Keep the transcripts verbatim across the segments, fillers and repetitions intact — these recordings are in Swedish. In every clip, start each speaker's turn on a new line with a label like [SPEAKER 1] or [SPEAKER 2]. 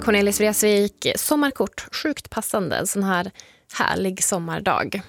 [SPEAKER 1] Cornelis Vreeswijk, sommarkort, sjukt passande en sån här härlig sommardag.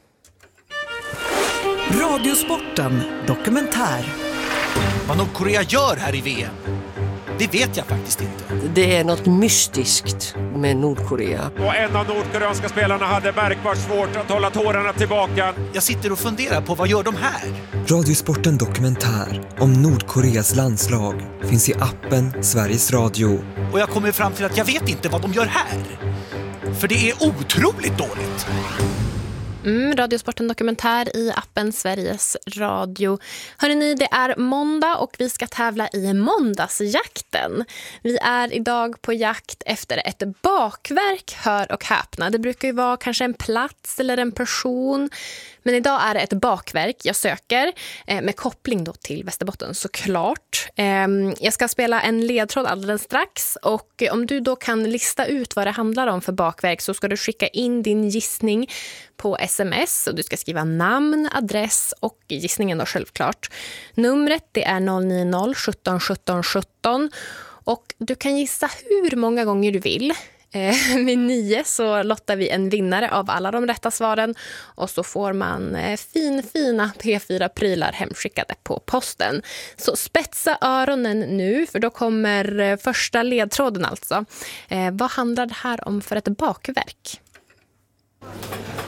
[SPEAKER 2] Radiosporten dokumentär.
[SPEAKER 3] Vad Nordkorea gör här i V M, det vet jag faktiskt inte.
[SPEAKER 4] Det är något mystiskt med Nordkorea.
[SPEAKER 5] Och en av nordkoreanska spelarna hade märkbart svårt att hålla tårarna tillbaka.
[SPEAKER 3] Jag sitter och funderar på vad gör de här?
[SPEAKER 6] Radiosporten dokumentär om Nordkoreas landslag finns i appen Sveriges Radio.
[SPEAKER 3] Och jag kommer fram till att jag vet inte vad de gör här. För det är otroligt dåligt.
[SPEAKER 1] Mm, Radiosporten dokumentär i appen Sveriges Radio. Hörrni, det är måndag och vi ska tävla i måndagsjakten. Vi är idag på jakt efter ett bakverk, hör och häpna. Det brukar ju vara kanske en plats eller en person. Men idag är det ett bakverk jag söker eh, med koppling då till Västerbotten såklart. Eh, jag ska spela en ledtråd alldeles strax och om du då kan lista ut vad det handlar om för bakverk så ska du skicka in din gissning på sms och du ska skriva namn, adress och gissningen då självklart. Numret det är noll nio noll sjutton sjutton sjutton och du kan gissa hur många gånger du vill. Eh, vid nio så lottar vi en vinnare av alla de rätta svaren och så får man eh, fin, fina P fyra-prylar hemskickade på posten. Så spetsa öronen nu för då kommer eh, första ledtråden alltså. Eh, vad handlar det här om för ett bakverk?